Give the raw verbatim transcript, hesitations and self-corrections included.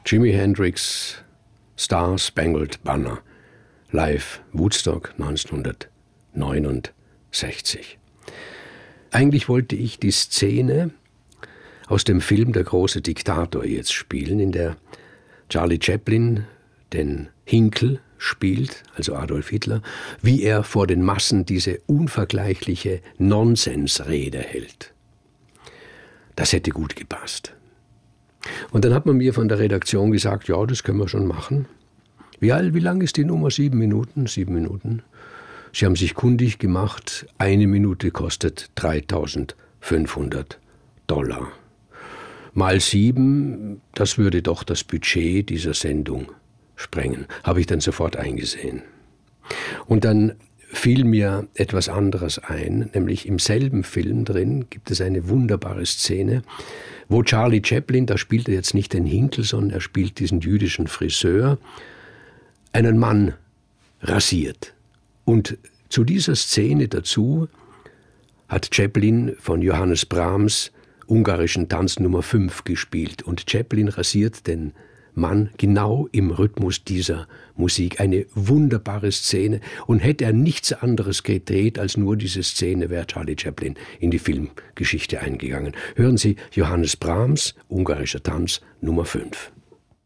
Jimi Hendrix, Star Spangled Banner, live Woodstock neunzehnhundertneunundsechzig. Eigentlich wollte ich die Szene aus dem Film Der große Diktator jetzt spielen, in der Charlie Chaplin den Hinkel spielt, also Adolf Hitler, wie er vor den Massen diese unvergleichliche Nonsensrede hält. Das hätte gut gepasst. Und dann hat man mir von der Redaktion gesagt, ja, das können wir schon machen. Wie, wie lang ist die Nummer? Sieben Minuten? Sieben Minuten. Sie haben sich kundig gemacht, eine Minute kostet dreitausendfünfhundert Dollar. Mal sieben, das würde doch das Budget dieser Sendung sprengen. Habe ich dann sofort eingesehen. Und dann fiel mir etwas anderes ein, nämlich im selben Film drin gibt es eine wunderbare Szene, wo Charlie Chaplin, da spielt er jetzt nicht den Hinkel, sondern er spielt diesen jüdischen Friseur, einen Mann rasiert. Und zu dieser Szene dazu hat Chaplin von Johannes Brahms ungarischen Tanz Nummer fünf gespielt. Und Chaplin rasiert den Mann genau im Rhythmus dieser Musik. Eine wunderbare Szene. Und hätte er nichts anderes gedreht als nur diese Szene, wäre Charlie Chaplin in die Filmgeschichte eingegangen. Hören Sie Johannes Brahms, ungarischer Tanz Nummer fünf.